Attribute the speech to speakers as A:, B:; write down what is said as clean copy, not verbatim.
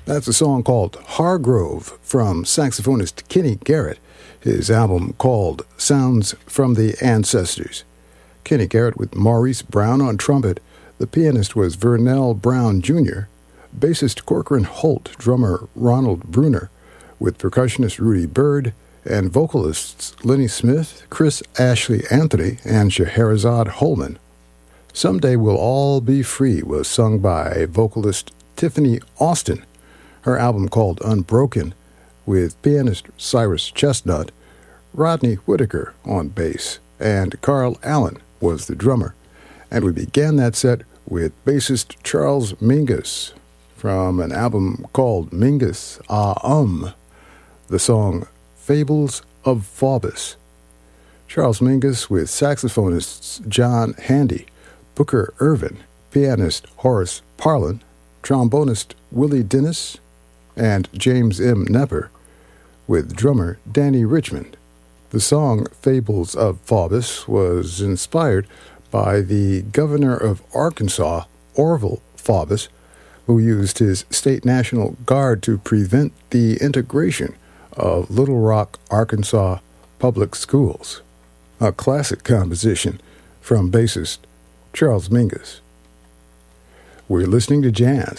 A: That's a song called Hargrove from saxophonist Kenny Garrett, his album called Sounds from the Ancestors. Kenny Garrett with Maurice Brown on trumpet. The pianist was Vernell Brown Jr., bassist Corcoran Holt, drummer Ronald Bruner, with percussionist Rudy Bird, and vocalists Lenny Smith, Chris Ashley Anthony, and Scheherazade Holman. Someday We'll All Be Free was sung by vocalist Tiffany Austin. Her album called Unbroken, with pianist Cyrus Chestnut, Rodney Whitaker on bass, and Carl Allen was the drummer. And we began that set with bassist Charles Mingus from an album called Mingus the song Fables of Faubus. Charles Mingus with saxophonists John Handy, Booker Irvin, pianist Horace Parlin, trombonist Willie Dennis, and James M. Nepper, with drummer Danny Richmond. The song Fables of Faubus was inspired by the governor of Arkansas, Orville Faubus, who used his state National Guard to prevent the integration of Little Rock, Arkansas public schools. A classic composition from bassist Charles Mingus. We're listening to jazz